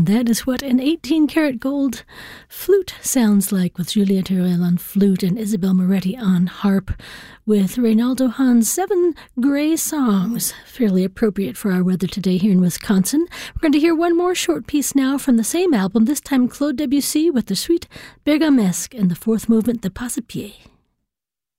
And that is what an 18-karat gold flute sounds like, with Juliette Herrel on flute and Isabel Moretti on harp, with Reynaldo Hahn's 7 Gray Songs, fairly appropriate for our weather today here in Wisconsin. We're going to hear one more short piece now from the same album, this time Claude Debussy with the Suite Bergamesque and the fourth movement, the Passepied.